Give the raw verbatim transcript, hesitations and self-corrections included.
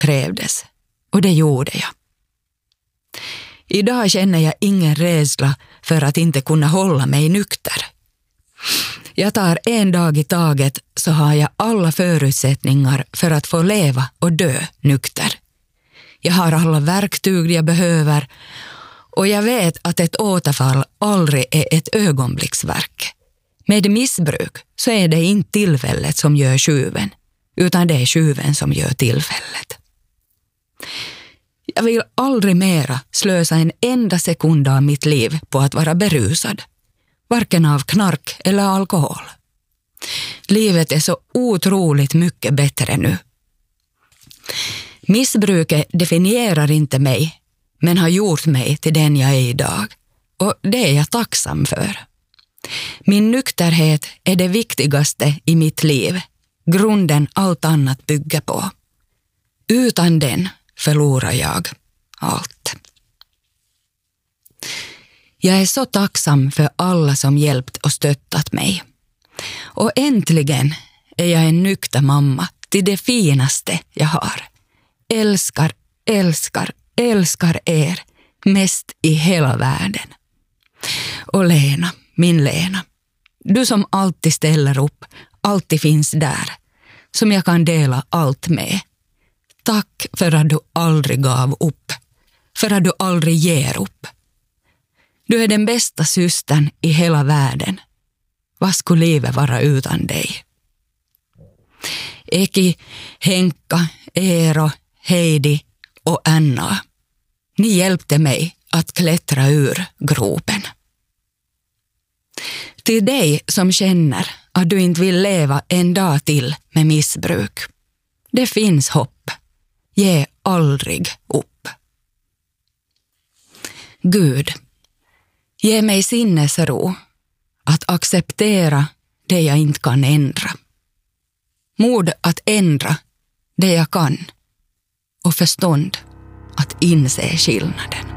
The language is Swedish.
krävdes, och det gjorde jag. Idag känner jag ingen rädsla för att inte kunna hålla mig nykter. Jag tar en dag i taget, så har jag alla förutsättningar för att få leva och dö nykter. Jag har alla verktyg jag behöver, och jag vet att ett återfall aldrig är ett ögonblicksverk. Med missbruk så är det inte tillfället som gör tjuven, utan det är tjuven som gör tillfället. Jag vill aldrig mera slösa en enda sekund av mitt liv på att vara berusad, varken av knark eller alkohol. Livet är så otroligt mycket bättre nu. Missbruket definierar inte mig, men har gjort mig till den jag är idag, och det är jag tacksam för. Min nykterhet är det viktigaste i mitt liv, grunden allt annat bygger på. Utan den förlorar jag allt. Jag är så tacksam för alla som hjälpt och stöttat mig. Och äntligen är jag en nykter mamma till det finaste jag har. Älskar, älskar, älskar er mest i hela världen. Och Lena, min Lena, du som alltid ställer upp, alltid finns där, som jag kan dela allt med. Tack för att du aldrig gav upp, för att du aldrig ger upp. Du är den bästa systern i hela världen. Vad skulle livet vara utan dig? Eki, Henka, Eero, Heidi och Anna, ni hjälpte mig att klättra ur gropen. Till dig som känner att du inte vill leva en dag till med missbruk. Det finns hopp. Ge aldrig upp. Gud, ge mig sinnesro att acceptera det jag inte kan ändra. Mod att ändra det jag kan, och förstånd att inse skillnaden.